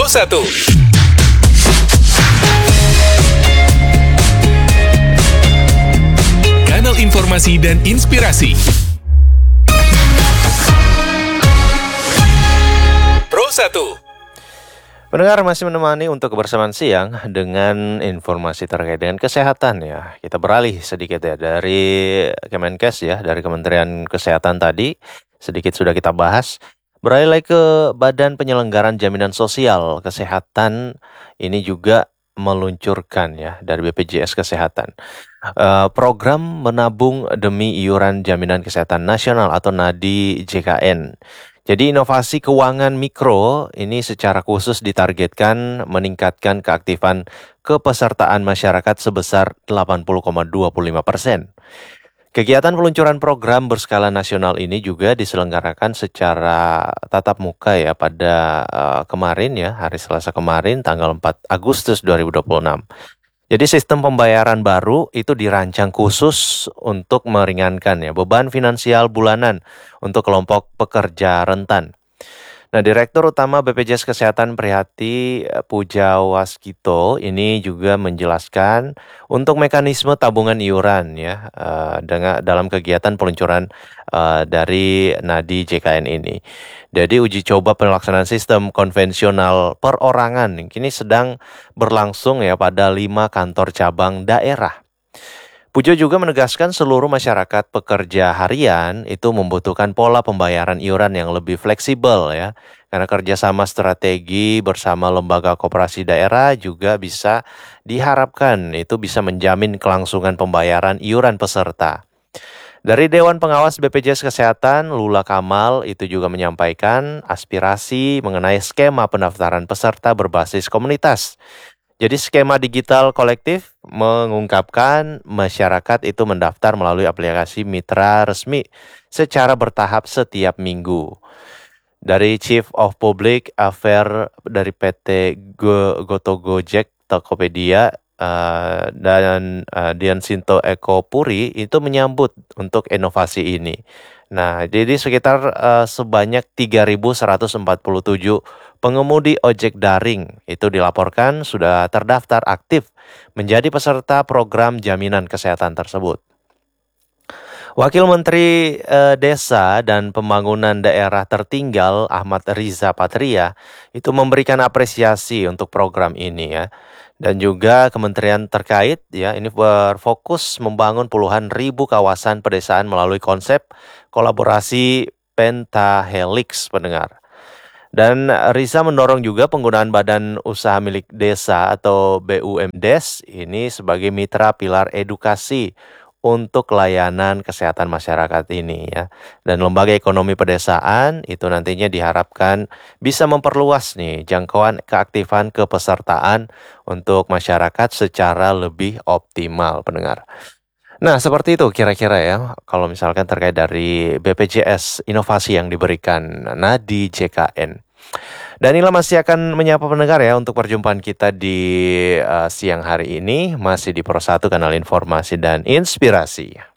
1. Kanal informasi dan inspirasi. Pro 1. Pendengar masih menemani untuk kebersamaan siang dengan informasi terkait dengan kesehatan ya. Kita beralih sedikit ya dari Kemenkes ya, dari Kementerian Kesehatan tadi. Sedikit sudah kita bahas. Beralih lagi ke Badan Penyelenggaraan Jaminan Sosial Kesehatan. Ini juga meluncurkan ya dari BPJS Kesehatan. Program menabung demi iuran jaminan kesehatan nasional atau NADI JKN. Jadi inovasi keuangan mikro ini secara khusus ditargetkan meningkatkan keaktifan kepesertaan masyarakat sebesar 80,25%. Kegiatan peluncuran program berskala nasional ini juga diselenggarakan secara tatap muka ya pada kemarin ya, hari Selasa kemarin tanggal 4 Agustus 2026. Jadi sistem pembayaran baru itu dirancang khusus untuk meringankan ya beban finansial bulanan untuk kelompok pekerja rentan. Nah, Direktur Utama BPJS Kesehatan Prihati Pujawaskito ini juga menjelaskan untuk mekanisme tabungan iuran ya dalam kegiatan peluncuran dari NADI JKN ini. Jadi uji coba pelaksanaan sistem konvensional perorangan kini sedang berlangsung ya pada 5 kantor cabang daerah. Pujo juga menegaskan seluruh masyarakat pekerja harian itu membutuhkan pola pembayaran iuran yang lebih fleksibel ya. Karena kerjasama strategi bersama lembaga koperasi daerah juga bisa diharapkan itu bisa menjamin kelangsungan pembayaran iuran peserta. Dari Dewan Pengawas BPJS Kesehatan, Lula Kamal itu juga menyampaikan aspirasi mengenai skema pendaftaran peserta berbasis komunitas. Jadi skema digital kolektif mengungkapkan masyarakat itu mendaftar melalui aplikasi mitra resmi secara bertahap setiap minggu. Dari Chief of Public Affairs dari PT Goto Gojek Tokopedia dan Dian Sinto Eko Puri itu menyambut untuk inovasi ini. Nah, jadi sekitar sebanyak 3.147 pengemudi ojek daring itu dilaporkan sudah terdaftar aktif menjadi peserta program jaminan kesehatan tersebut. Wakil Menteri Desa dan Pembangunan Daerah Tertinggal Ahmad Riza Patria itu memberikan apresiasi untuk program ini ya. Dan juga kementerian terkait ya ini berfokus membangun puluhan ribu kawasan pedesaan melalui konsep kolaborasi pentahelix pendengar. Dan Riza mendorong juga penggunaan badan usaha milik desa atau BUMDes ini sebagai mitra pilar edukasi untuk layanan kesehatan masyarakat ini ya. Dan lembaga ekonomi pedesaan itu nantinya diharapkan bisa memperluas nih jangkauan keaktifan kepesertaan untuk masyarakat secara lebih optimal pendengar. Nah, seperti itu kira-kira ya kalau misalkan terkait dari BPJS inovasi yang diberikan NADI JKN. Dan inilah masih akan menyapa pendengar ya untuk perjumpaan kita di siang hari ini masih di Pro 1 Kanal Informasi dan Inspirasi.